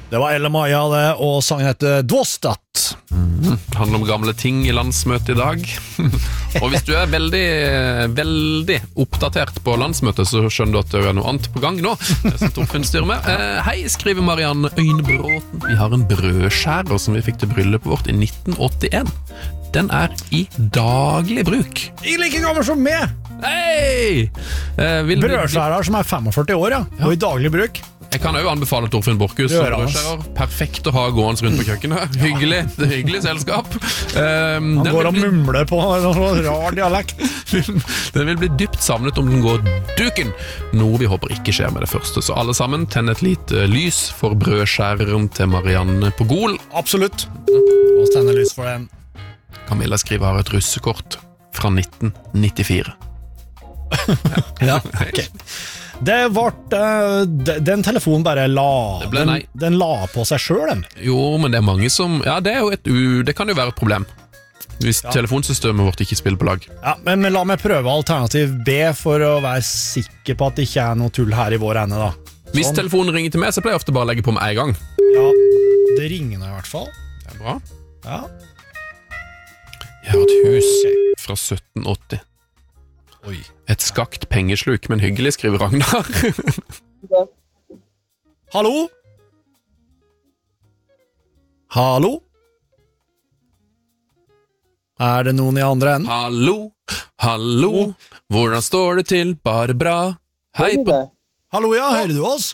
Det var Elle Maja det, og sangen heter Dvostat. Det handler om gamle ting i landsmøtet i dag. Og hvis du veldig oppdatert på landsmøtet, så skjønner du at det er noe annet på gang nå. Som Torfinn styrer med. Hei, skriver Marianne Øynebråten. Vi har en brødskjærer som vi fikk til bryllupet vårt i 1981. Den er i daglig bruk. I like gammel som meg! Hei! Brødskjærer som er 45 år, ja. Og i daglig bruk. Jeg kan jo anbefale Torfinn Borchhus som brødskjærer. Perfekt å ha gående rundt på køkkenet. Hyggelig selskap. Han går og mumler på en sånn rar dialekt. Den vil bli dypt savnet om den går duken. Noe vi håper ikke skjer med det første. Så alle sammen, tenn et lite lys for brødskjæreren til Marianne på Gol. Absolutt. Og tenn lys for den. Camilla skriver har et russekort fra 1994. Ja, ok. Den telefonen bare den la på seg selv. Jo, men det er mange som det kan jo være et problem hvis telefonsystemet vårt ikke spiller på lag. Ja, men la meg prøve alternativ B for å være sikker på at det ikke er noe tull her i vår ende da. Hvis telefonen ringer til meg, så pleier jeg ofte bare å legge på med en gang. Ja, det ringer nå i hvert fall. Det er bra. Ja. Jeg har et hus fra 1780. Oi. Et skakt pengesluk, men hyggelig, skriver Ragnar. Hallo? Hallo? Er det noen i andre enden? Hallo, hvordan står det til? Bare bra. Hei på... Hallo, ja, hører du oss?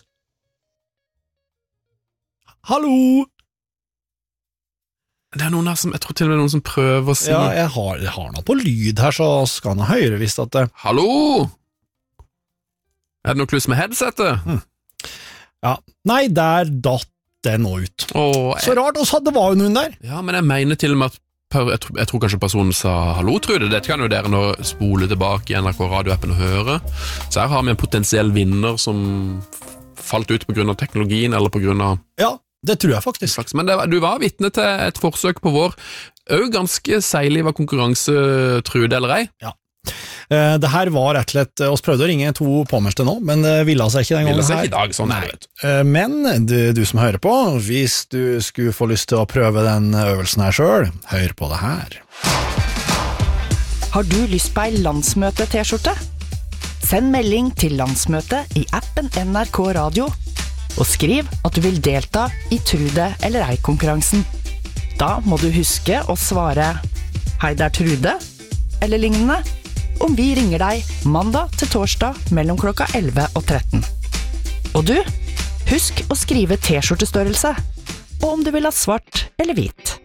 Hallo? Det er noen her som, jeg tror til og med noen som prøver å si... Ja, jeg har noe på lyd her, så skal han høre hvis at det... Hallo? Er det noe kluss med headsetet? Ja, nei, der datt det nå ut. Så rart, det var jo noen der. Ja, men jeg mener til og med at jeg tror kanskje personen sa hallo, Trude. Dette kan jo dere nå spole tilbake i NRK radioappen og høre. Så her har vi en potensiell vinner som falt ut på grunn av teknologien, eller på grunn av... Ja, det tror jeg faktisk. Men du var vitne til et forsøk på vår ganske seilig konkurranse, Trude, eller ei? Ja. Det her var rett og slett, oss prøvde å ringe to påmørste nå, men det ville seg ikke den gangen her. Ville seg ikke i dag, sånn her. Men du som hører på, hvis du skulle få lyst til å prøve den øvelsen her selv, hør på det her. Har du lyst på en landsmøte-t-skjorte? Send melding til landsmøtet i appen NRK Radio, og skriv at du vil delta i Trude eller ei-konkurransen. Da må du huske å svare «Hei, det er Trude», eller lignende, om vi ringer deg mandag til torsdag mellom klokka 11 og 13. Og du, husk å skrive t-skjortestørrelse, og om du vil ha svart eller hvit.